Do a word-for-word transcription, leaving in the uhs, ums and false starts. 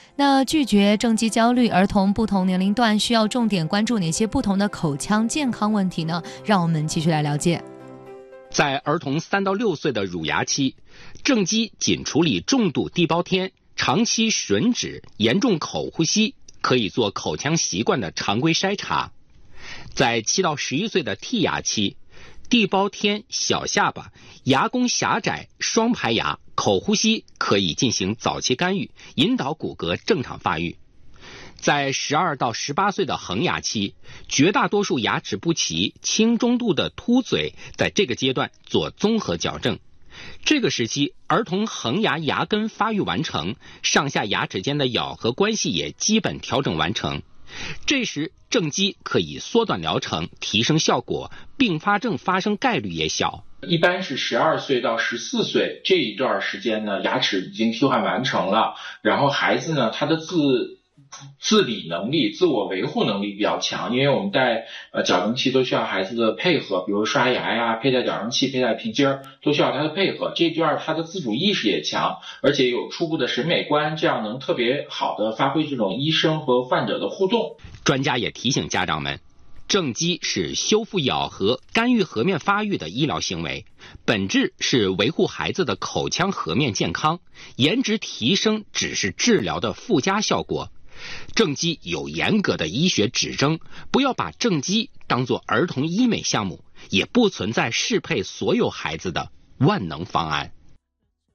那拒绝正畸焦虑，儿童不同年龄段需要重点关注哪些不同的口腔健康问题呢？让我们继续来了解。 在儿童三到六岁的乳牙期，正畸仅处理重度地包天、长期吮指、严重口呼吸，可以做口腔习惯的常规筛查。在七到十一岁的剔牙期，地包天、小下巴、牙弓狭窄、双排牙、口呼吸可以进行早期干预，引导骨骼正常发育。在十二到十八岁的恒牙期，绝大多数牙齿不齐、轻中度的凸嘴，在这个阶段做综合矫正。这个时期，儿童恒牙牙根发育完成，上下牙齿间的咬合关系也基本调整完成。这时正畸可以缩短疗程，提升效果，并发症发生概率也小。 一般是十二岁到十四岁这一段时间呢，牙齿已经替换完成了，然后孩子呢，他的自自理能力、自我维护能力比较强，因为我们在呃矫正期都需要孩子的配合，比如刷牙呀、佩戴矫正器、佩戴皮筋儿，都需要他的配合。这段他的自主意识也强，而且有初步的审美观，这样能特别好的发挥这种医生和患者的互动。 专家也提醒家长们，正畸是修复咬合、干预颌面发育的医疗行为，本质是维护孩子的口腔颌面健康，颜值提升只是治疗的附加效果。正畸有严格的医学指征，不要把正畸当作儿童医美项目，也不存在适配所有孩子的万能方案。